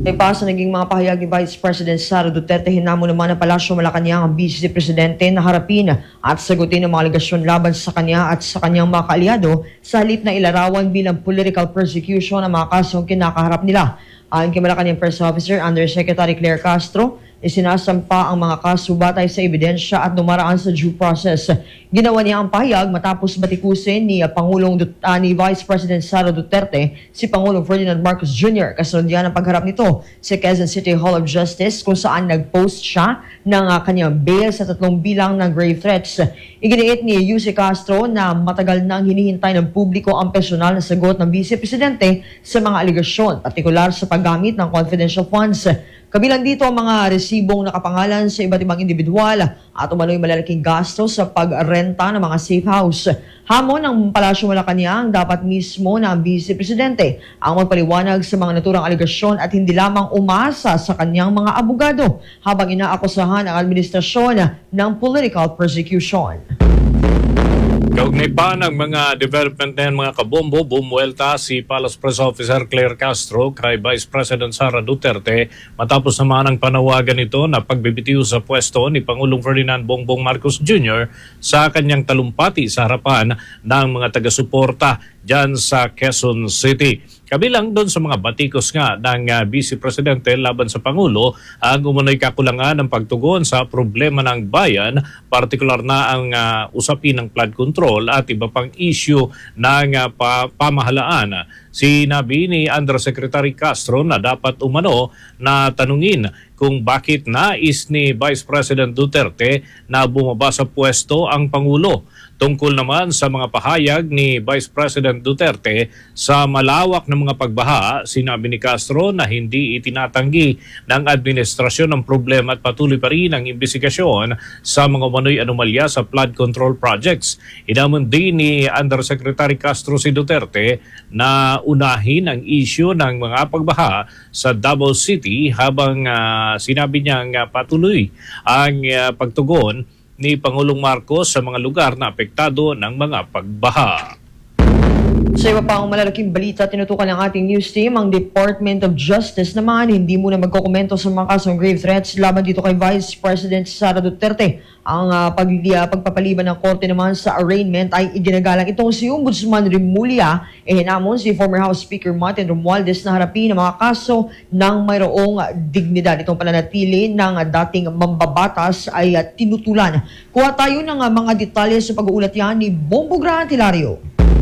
Pa sa naging mga pahayag ni Vice President Sara Duterte, hinamo naman ng Palasyo Malacanang ang Vice Presidente na harapin at sagutin ang mga aligasyon laban sa kanya at sa kanyang mga kaalyado sa halip na ilarawan bilang political persecution ang mga kasong kinakaharap nila. Ayon kay Malacanang Press Officer Undersecretary Claire Castro, isinasampa ang mga kaso batay sa ebidensya at dumaraan sa due process. Ginawa niya ang pahayag matapos batikusin ni Vice President Sara Duterte si Pangulong Ferdinand Marcos Jr. kasunod yan ang pagharap nito sa Quezon City Hall of Justice kung saan nag-post siya ng kanyang bail sa 3 bilang ng grave threats. Iginiit ni Yuse Castro na matagal nang hinihintay ng publiko ang personal na sagot ng Vice Presidente sa mga aligasyon, partikular sa paggamit ng confidential funds. Kabilang dito ang mga resibong nakapangalan sa iba't ibang individual at umano'y malalaking gasto sa pagrenta ng mga safe house. Hamon ng Palasyo Malacanang dapat mismo na ang Vice Presidente ang magpaliwanag sa mga naturang aligasyon at hindi lamang umasa sa kanyang mga abogado habang inaakusahan ang administrasyon ng political persecution. Kaugnay pa ng mga development na yan, mga kabombo, bumuelta si Palace Press Officer Claire Castro kay Vice President Sara Duterte matapos naman ang panawagan nito na pagbibitiw sa pwesto ni Pangulong Ferdinand Bongbong Marcos Jr. sa kanyang talumpati sa harapan ng mga taga-suporta dyan sa Quezon City. Kabilang doon sa mga batikos nga ng Vice Presidente laban sa Pangulo ang umano'y kakulangan ng pagtugon sa problema ng bayan, partikular na ang usapin ng flood control at iba pang issue ng pamahalaan. Sinabi ni Undersecretary Castro na dapat umano na tanungin kung bakit nais ni Vice President Duterte na bumaba sa pwesto ang Pangulo. Tungkol naman sa mga pahayag ni Vice President Duterte sa malawak na mga pagbaha, sinabi ni Castro na hindi itinatanggi ng administrasyon ang problema at patuloy pa rin ang imbestigasyon sa mga umano'y anomalya sa flood control projects. Inamon din ni Undersecretary Castro si Duterte na unahin ang issue ng mga pagbaha sa Davao City habang sinabi niyang patuloy ang pagtugon ni Pangulong Marcos sa mga lugar na apektado ng mga pagbaha. Sa iba pang malalaking balita, tinutukan ng ating news team ang Department of Justice naman hindi muna magkokomento sa mga kasong grave threats laban dito kay Vice President Sara Duterte. Ang pagpapaliban ng korte naman sa arraignment ay iginagalang itong si Ombudsman Remulla. Hinamon si former House Speaker Martin Romualdez na harapin ang mga kaso ng mayroong dignidad. Itong pananatili ng dating mambabatas ay tinutulan. Kuha tayo ng mga detalye sa pag-uulat yan ni Bombo Grant Hilario.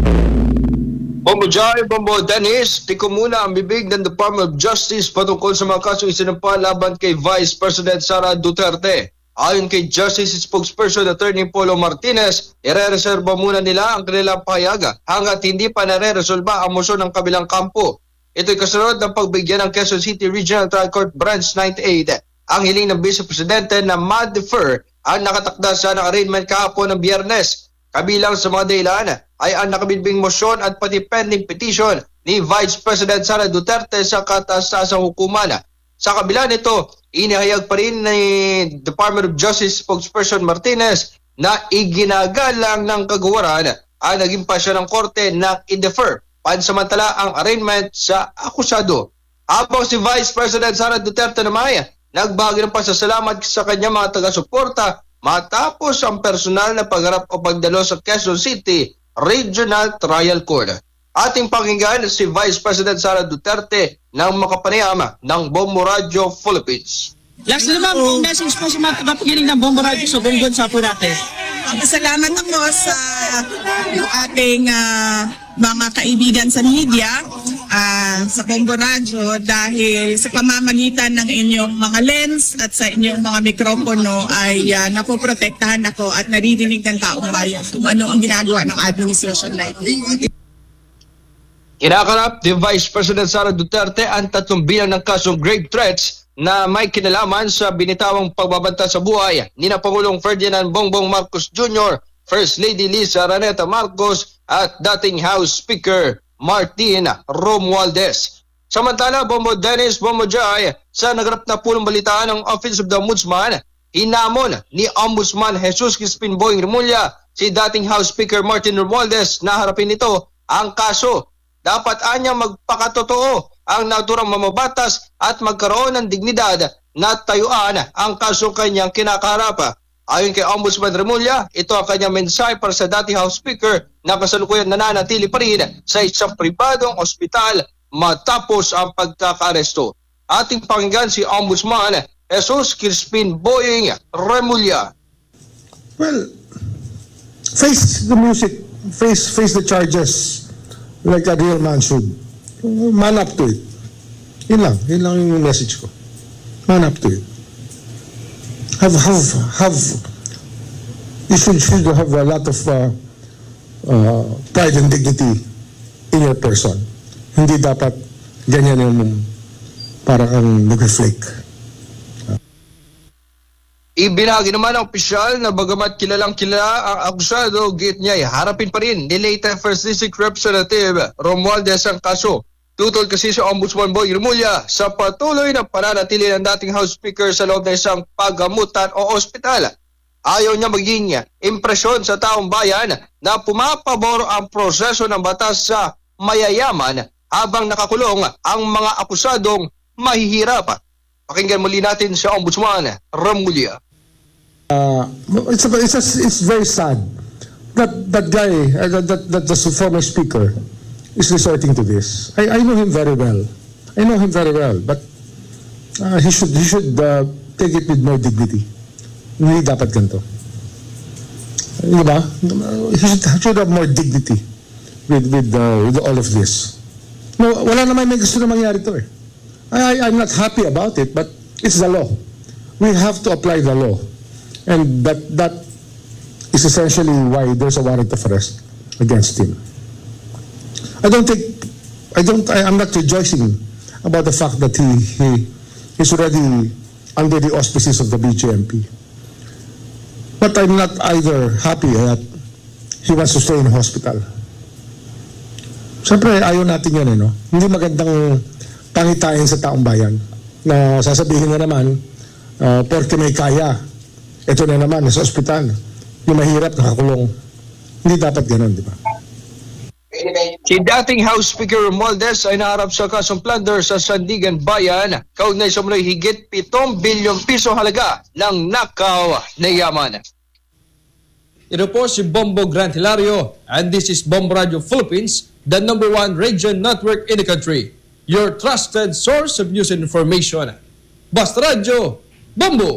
Bombo Jai, Bombo Dennis, tiko muna ang bibig ng Department of Justice patungkol sa mga kasong isinampa laban kay Vice President Sara Duterte. Ayon kay Justice Spokesperson Attorney Polo Martinez, ire-reserba muna nila ang kanilang pahayaga hanggat hindi pa nare-resolba ang motion ng kabilang kampo. Ito'y kasunod ng pagbigyan ng Quezon City Regional Trial Court Branch 98 ang hiling ng Vice Presidente na ma-defer ang nakatakda sa arraignment kahapon ng Biyernes. Kabilang sa mga dahilan ay ang nakabinbing motion at pati pending petition ni Vice President Sara Duterte sa kataas-taasang hukuman. Sa kabila nito, inihayag pa rin ni Department of Justice Spokesperson Martinez na iginagalang ng kagawaran ang naging pasya ng korte na i-defer pansamantala ang arraignment sa akusado. Habang si Vice President Sara Duterte naman nagbahagi ng pasasalamat sa kanyang mga taga-suporta matapos ang personal na pagharap o pagdalo sa Quezon City Regional Trial Court. Ating pakinggan si Vice President Sara Duterte ng makapanayama ng Bombo Radio Philippines. Last naman ang message po sa mga tagapakinig ng Bombo Radio sa buong bansa po natin. Salamat ako sa ating mga kaibigan sa media, sa Bombo Radio, dahil sa pamamagitan ng inyong mga lens at sa inyong mga mikropono ay napoprotektahan ako at naririnig ng taong bayan kung ano ang ginagawa ng administrasyon na ito. Kinakalap ni Vice President Sara Duterte ang 3 bilang ng kasong grave threats na may kinalaman sa binitawang pagbabanta sa buhay ni na Pangulong Ferdinand Bongbong Marcos Jr., First Lady Liza Araneta Marcos at dating House Speaker Martin Romualdez. Samantala, Bombo Dennis, Bombo Jai, sa naganap na pulong balitaan ng Office of the Ombudsman, hinamon ni Ombudsman Jesus Crispin Boying Remulla si dating House Speaker Martin Romualdez na harapin nito ang kaso. Dapat anyang magpakatotoo ang naturang mamabatas at magkaroon ng dignidad na tayuan ang kasong kanyang kinakaharap. Ayon kay Ombudsman Remulla, ito ang kanyang mensahe para sa dating House Speaker na kasalukuyan nananatili pa rin sa isang pribadong ospital matapos ang pagkakaaresto. Ating pakinggan si Ombudsman Jesus Crispin Boying Remulla. Well, face the music, face the charges like a real man should. Man up to it. Yun lang yung message ko. Man up to it. You should have a lot of pride and dignity in your person. Hindi dapat ganyan yung parang kang nag-reflect. Ibinahagi naman ng opisyal na bagamat kilalang-kilala ang akusado, git niya harapin pa rin ni late First District Representative Romualdez ang kaso. Tutol kasi si Ombudsman Boy Remulla sa patuloy na pananatili ng dating House Speaker sa loob ng isang paggamutan o ospital. Ayaw niya maging impresyon sa taong bayan na pumapabor ang proseso ng batas sa mayayaman habang nakakulong ang mga akusadong mahihirap. Pakinggan muli natin si Ombudsman Remulla. It's very sad that guy, that the former speaker is resorting to this. I know him very well. But he should take it with more dignity. Hindi dapat ganito. Diba? He should have more dignity with all of this. No, wala naman may gusto na mangyari to eh. I'm not happy about it, but it's the law. We have to apply the law. And that is essentially why there's a warrant of arrest against him. I'm not rejoicing about the fact that he's already under the auspices of the BJMP. But I'm not either happy that he wants to stay in hospital. Siyempre, ayaw natin yan, no? Hindi magandang pangitain sa taong bayan na sasabihin na naman, porque may kaya, ito na naman, nasa ospital. Yung mahirap, nakakulong. Hindi dapat ganun, di ba? Si dating House Speaker Romualdez ay naharap sa kasong plunder sa Sandigan Bayan, kaugnay sa umano'y higit 7 bilyong piso halaga ng nakaw na yaman. Ito po si Bombo Grant Hilario and this is Bombo Radio Philippines, the #1 radio network in the country. Your trusted source of news and information. Basta Radio, Bombo!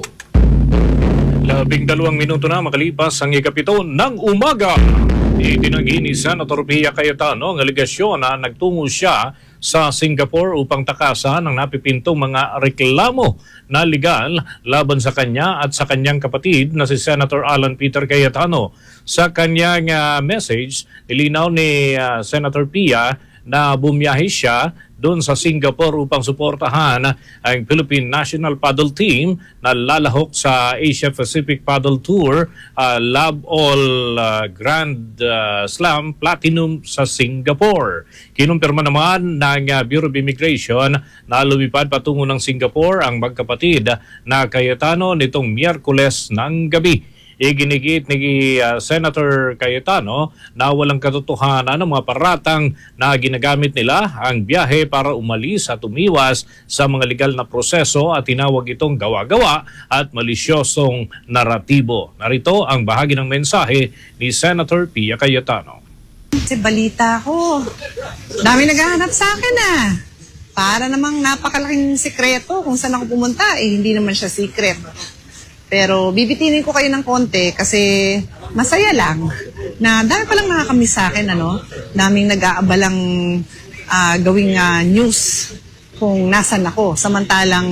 12 minuto na makalipas ang ikapito ng umaga. Itinanggi ni Senator Pia Cayetano ang aligasyon na nagtungo siya sa Singapore upang takasan ang napipintong mga reklamo na legal laban sa kanya at sa kanyang kapatid na si Senator Alan Peter Cayetano. Sa kanyang message, nilinaw ni Senator Pia na bumiyahe siya doon sa Singapore upang suportahan ang Philippine National Paddle Team na lalahok sa Asia Pacific Paddle Tour Love All Grand Slam Platinum sa Singapore. Kinumpirma naman ng Bureau of Immigration na lumipad patungo ng Singapore ang magkapatid na Cayetano nitong Miyerkules ng gabi. Iginigit ni Senator Cayetano na walang katotohanan ng mga paratang na ginagamit nila ang biyahe para umalis at umiwas sa mga legal na proseso at tinawag itong gawa-gawa at malisyosong naratibo. Narito ang bahagi ng mensahe ni Senator Pia Cayetano. Kasi balita ko, dami naghahanap sa akin para namang napakalaking sikreto kung saan ako pumunta. Hindi naman siya secret. Pero bibitinin ko kayo ng konti kasi masaya lang na dahil palang nakakamiss sa akin, daming nag-aabalang gawing news kung nasan ako. Samantalang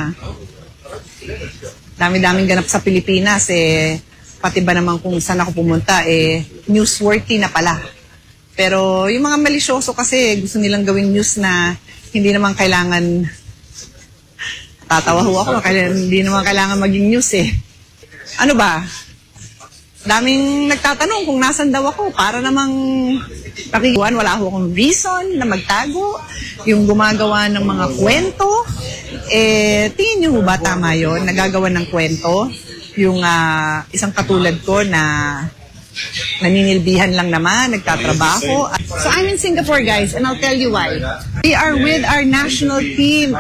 dami-daming ganap sa Pilipinas, pati ba naman kung saan ako pumunta, newsworthy na pala. Pero yung mga malisyoso kasi gusto nilang gawing news na hindi naman kailangan. Tatawa ho ako, hindi naman kailangan maging news Ano ba? Daming nagtatanong kung nasan daw ako para namang pakikuan. Wala ho akong reason na magtago. Yung gumagawa ng mga kwento, tingin niyo ba tama yun? Nagagawa ng kwento? Yung isang katulad ko na naninilbihan lang naman, nagtatrabaho. So I'm in Singapore, guys, and I'll tell you why. We are with our national team.